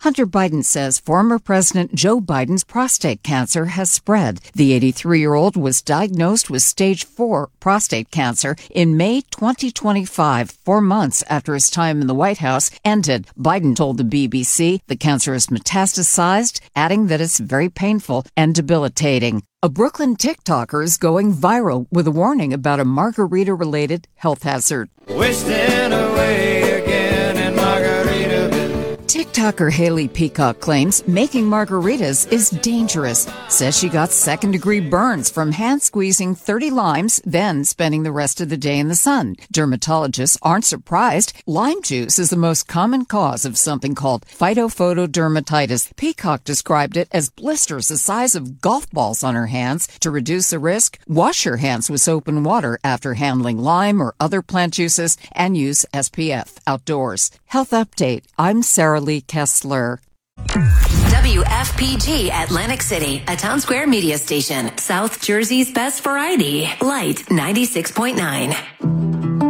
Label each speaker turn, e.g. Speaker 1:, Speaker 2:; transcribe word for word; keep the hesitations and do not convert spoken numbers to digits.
Speaker 1: Hunter Biden says former President Joe Biden's prostate cancer has spread. The eighty-three-year-old was diagnosed with stage four prostate cancer in May twenty twenty-five, four months after his time in the White House ended. Biden told the B B C the cancer is metastasized, adding that it's very painful and debilitating. A Brooklyn TikToker is going viral with a warning about a margarita-related health hazard.
Speaker 2: Wasting away again in Margaritaville.
Speaker 1: TikToker Haley Peacock claims making margaritas is dangerous. Says she got second-degree burns from hand-squeezing thirty limes, then spending the rest of the day in the sun. Dermatologists aren't surprised. Lime juice is the most common cause of something called phytophotodermatitis. Peacock described it as blisters the size of golf balls on her hands. To reduce the risk, wash your hands with soap and water after handling lime or other plant juices and use S P F outdoors. Health Update. I'm Sarah Lee Kessler.
Speaker 3: W F P G Atlantic City, a Town Square media station. South Jersey's best variety. Light ninety-six point nine.